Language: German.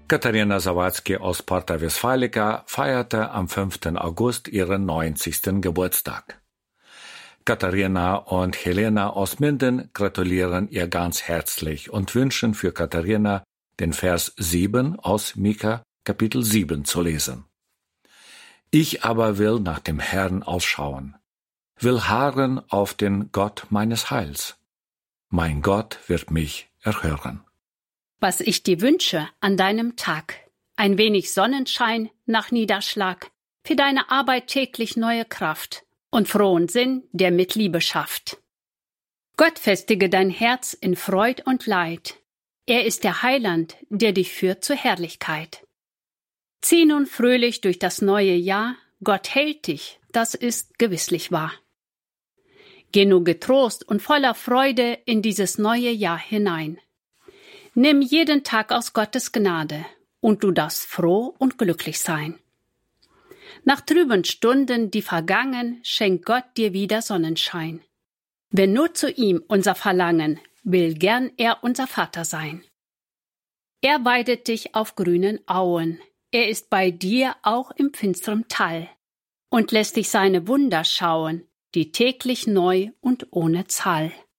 Katharina Sawatzki aus Porta Westfalica feierte am 5. August ihren 90. Geburtstag. Katharina und Helena aus Minden gratulieren ihr ganz herzlich und wünschen für Katharina den Vers 7 aus Mika Kapitel 7 zu lesen. Ich aber will nach dem Herrn ausschauen, will harren auf den Gott meines Heils. Mein Gott wird mich erhören. Was ich dir wünsche an deinem Tag, ein wenig Sonnenschein nach Niederschlag, für deine Arbeit täglich neue Kraft und frohen Sinn, der mit Liebe schafft. Gott festige dein Herz in Freud und Leid. Er ist der Heiland, der dich führt zur Herrlichkeit. Zieh nun fröhlich durch das neue Jahr, Gott hält dich, das ist gewisslich wahr. Geh nur getrost und voller Freude in dieses neue Jahr hinein. Nimm jeden Tag aus Gottes Gnade, und du darfst froh und glücklich sein. Nach trüben Stunden, die vergangen, schenkt Gott dir wieder Sonnenschein. Wenn nur zu ihm unser Verlangen, will gern er unser Vater sein. Er weidet dich auf grünen Auen, er ist bei dir auch im finsteren Tal und lässt dich seine Wunder schauen, die täglich neu und ohne Zahl.